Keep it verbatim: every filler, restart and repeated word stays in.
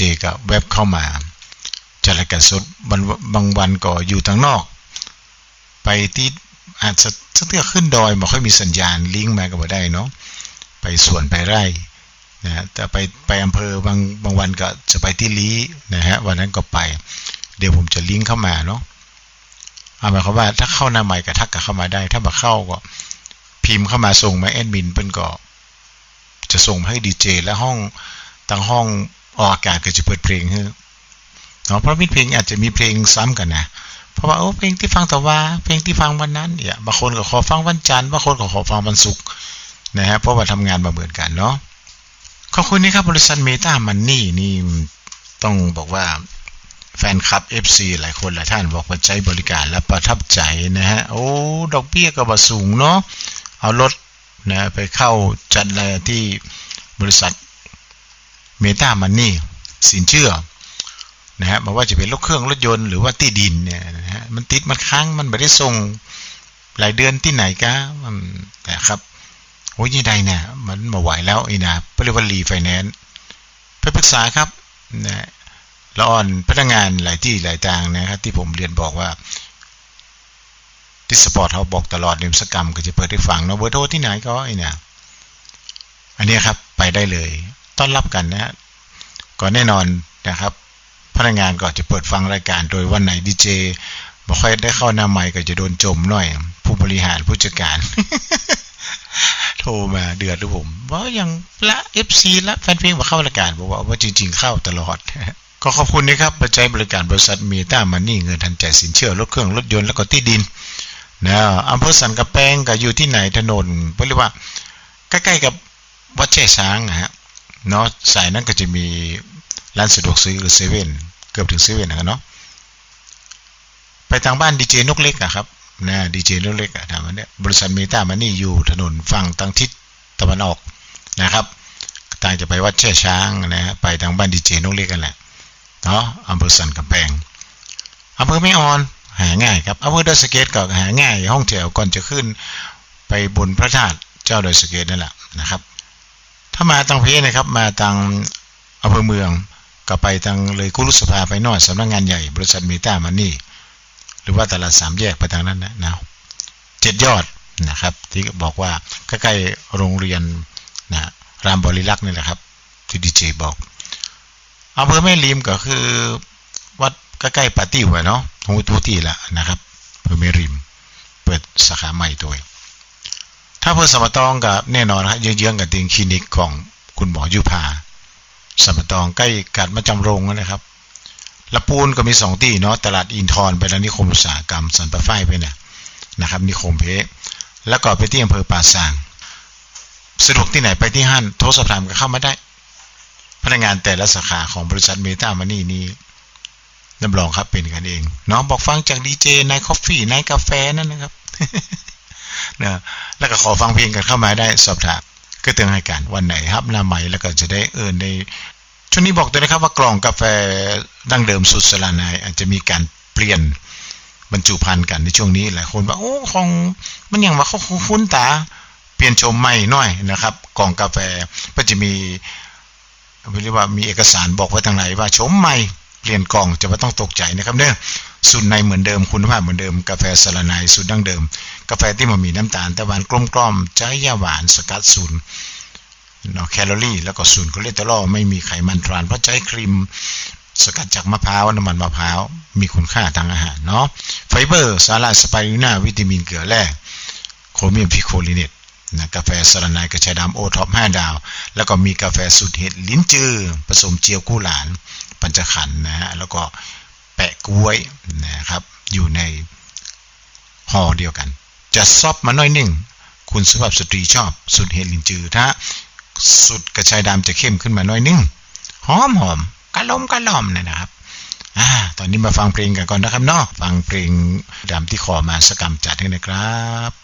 ก็เว็บเข้ามาจัดรายการสดบางวันก็อยู่ทางนอกไปที่อาจจะสักเทื่อขึ้นดอยบ่ค่อยมีสัญญาณลิงก์มาก็บ่ได้เนาะไปสวนไปไร่นะแต่ไปไปอำเภอบางบางวันก็จะไปที่ลีนะฮะวันนั้นก็ไปเดี๋ยวผมจะลิงก์เข้ามาเนาะเอาหมายความว่าถ้าเข้าหน้าใหม่ก็ทักกันเข้ามาได้ถ้าบ่เข้าก็พิมพ์เข้ามาส่งมาแอดมินเพิ่นก็จะส่งให้ดีเจและห้องตั้งห้องออกอากาศก็จะเปิดเพลงให้เนาะเพราะมีเพลงอาจจะมีเพลงซ้ำกันนะเพราะว่าโอ้เพลงที่ฟังแต่ว่าเพลงที่ฟังวันนั้นเนี่ยบางคนก็ขอฟังวันจันทร์บางคนก็ขอฟังวันศุกร์นะฮะเพราะว่าทำงานมาเหมือนกันเนาะขอบคุณนะครับบริษัทเมตามันนี่นี่ต้องบอกว่าแฟนคลับ เอฟ ซี หลายคนหลายท่านบอกว่าใช้บริการและประทับใจนะฮะโอ้ดอกเบี้ยก็บ่สูงเนาะเอารถนะไปเข้าจัดอะไรที่บริษัทเมตามันนี่สินเชื่อนะฮะบอกว่าจะเป็นรถเครื่องรถยนต์หรือว่าที่ดินเนี่ยนะฮะมันติดมันค้างมันไม่ได้ส่งหลายเดือนที่ไหนกะนะครับโอ้ยยังไงเนี่ยมันมาไหวแล้วไอ้นะเรียกว่ารีไฟแนนซ์ไปปรึกษาครับนะละอ่อนพนักงานหลายที่หลายทางนะครับที่ผมเรียนบอกว่าที่สปอร์ตเขาบอกตลอดในสกรรมก็จะเปิดให้ฟังเนาะเบอร์โทรที่ไหนก็ไอ้นะอันนี้ครับไปได้เลยต้อนรับกันนะฮะก็แน่นอนนะครับพนักงานก็จะเปิดฟังรายการโดยวันไหนดีเจบ่ค่อยได้เข้าหน้าใหม่ก็จะโดนจมหน่อยผู้บริหารผู้จัดการ โทรมาเดือดหรือผมว่ายังละ เอฟ ซี ละแฟนเพลงมาเข้ารายการบอกว่าว่าจริงๆเข้าตลอด ก็ขอบคุณนะครับปัจจัยบริการบริษัทเมตามันนี่เงินทันใจสินเชื่อรถเครื่องรถยนต์แล้วก็ที่ดินนะอำเภอสันกำแพงก็อยู่ที่ไหนถนนเรียกว่าใกล้ๆกับวัดแช่ช้างนะฮะเนาะสายนั้นก็จะมีร้านสะดวกซื้อหรือเซเว่นเกือบถึงเซเว่นนะเนาะไปทางบ้านดีเจนกเล็กอะครับนะดีเจนกเล็กอะทางนั้นเนี่ยบริษัทเมตามันนี่อยู่ถนนฝั่งทางทิศตะวันออกนะครับต่างจะไปวัดแช่ช้างนะฮะไปทางบ้านดีเจนกเล็กกันแหละเนาะอำเภอสันกำแพงอำเภอแม่ออนหาง่ายครับอำเภอดอยสะเก็ดก็หาง่ายห้องแถวก่อนจะขึ้นไปบนพระธาตุเจ้าดอยสะเก็ดนั่นแหละนะครับถ้ามาทางเพนะครับมาทางอำเภอเมืองก็ไปทางเลยกุลุสภาไปนอกสำนักงานใหญ่บริษัทเมตามันนี่หรือว่าตลาดสามแยกไปทางนั้นนะนะเจ็ดยอดนะครับที่บอกว่าใกล้ๆโรงเรียนนะรามบริลักษ์นี่แหละครับที่ดีเจบอกอำเภอแม่ริมก็คือวัดใกล้ๆปาตี้หัวเนาะโฮทูตี้ละนะครับอำเภอแม่ริมเปิดสาขาใหม่ด้วยถ้าอำเภอสมตองก็แน่นอนครับเยื้องๆกับติงคลินิกของคุณหมอยุพาสมตองใกล้กัดมาจำโรงนะครับละปูนก็มีสองที่เนาะตลาดอินทรไปแล้วนิคมอุตสาหกรรมสันปะไฟไปเนี่ยนะครับนิคมเพแล้วก็ไปที่อำเภอป่าซางสะดวกที่ไหนไปที่ห้างโทรสอบถามก็เข้ามาได้พนักงานแต่ละสาขาของบริษัทเมตามันนี่นี่รับรองครับเป็นกันเองเนาะบอกฟังจากดีเจนายคอฟฟี่นายกาแฟนั่นนะครับ นะแล้วก็ขอฟังเพลงกันเข้ามาได้สอบถามก็เตือนให้กันวันไหนครับหน้าใหม่แล้วก็จะได้เอิญในช่วงนี้บอกด้วยนะครับว่ากล่องกาแฟดั้งเดิมสุดสลานายอาจจะมีการเปลี่ยนบรรจุภัณฑ์กันในช่วงนี้หลายคนว่าโอ้ของมันยังว่าเขาคุ้นตาเปลี่ยนชมใหม่หน่อยนะครับกล่องกาแฟก็จะมีเรียกว่ามีเอกสารบอกไว้ทางไหนว่าชมใหม่เปลี่ยนกล่องจะไม่ต้องตกใจนะครับเด้อสูตรในเหมือนเดิมคุณภาพเหมือนเดิมกาแฟสลานายสูตรดั้งเดิมกาแฟที่มันมีน้ำตาลแต่หวานกลมๆใจยาหวานสกัดศูนย์เนาะแคลอรี่แล้วก็ศูนย์คอเลสเตอรอลไม่มีไขมันทรานเพราะใช้ครีมสกัดจากมะพร้าวน้ำมันมะพร้าวมีคุณค่าทางอาหารเนาะไฟเบอร์สาหร่ายสไปรูน่าวิตามินเกลือแร่โครเมียมพิโคลิเนตนะกาแฟสลานายกระชายดำโอท็อปห้าดาวแล้วก็มีกาแฟสูตรเห็ดลิ้นจือผสมเจียวกู้หลานปัญจขันธ์นะฮะแล้วก็แปะกล้วยนะครับอยู่ในห่อเดียวกันจะซอฟมาหน่อยนึงคุณสุภาพสตรีชอบสูตรเห็ดลิ้นจือถ้าสูตรกระชายดำจะเข้มขึ้นมาหน่อยนึงหอมหอมกะล่อมกะล่อมเนี่ยนะครับอ่าตอนนี้มาฟังเพลงกันก่อนนะครับเนาะฟังเพลงดำที่ขอมาสกรรมจัดให้นะครับ